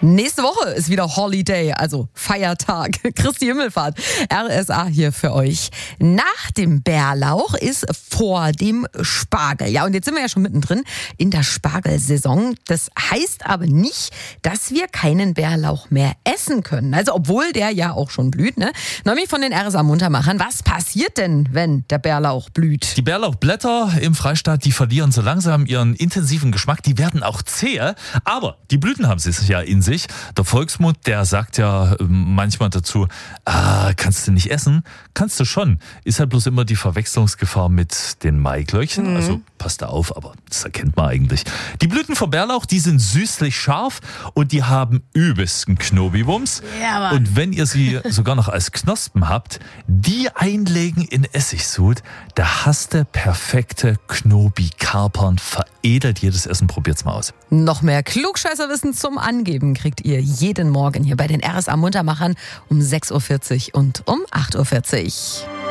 Nächste Woche ist wieder Holiday, also Feiertag. Christi Himmelfahrt. RSA hier für euch. Nach dem Bärlauch ist vor dem Spargel. Ja, und jetzt sind wir ja schon mittendrin in der Spargelsaison. Das heißt aber nicht, dass wir keinen Bärlauch mehr essen können. Also obwohl der ja auch schon blüht, ne? Noemi von den RSA Muntermachern. Was passiert denn, wenn der Bärlauch blüht? Die Bärlauchblätter im Freistaat, die verlieren so langsam ihren intensiven Geschmack. Die werden auch zäh, aber die Blüten haben sie ja in sich. Der Volksmund, der sagt ja manchmal dazu, kannst du nicht essen? Kannst du schon. Ist halt bloß immer die Verwechslungsgefahr mit den Maiglöckchen. Also passt da auf, aber das erkennt man eigentlich. Die Blüten vom Bärlauch, die sind süßlich scharf und die haben übelsten Knobiwumms. Ja, und wenn ihr sie sogar noch als Knospen habt, die einlegen in Essigsud, da hast du perfekte Knobi-Kapern, veredelt jedes Essen. Probiert's mal aus. Noch mehr Klugscheißerwissen zum Angeben kriegt ihr jeden Morgen hier bei den RSA Muntermachern um 6.40 Uhr und um 8.40 Uhr.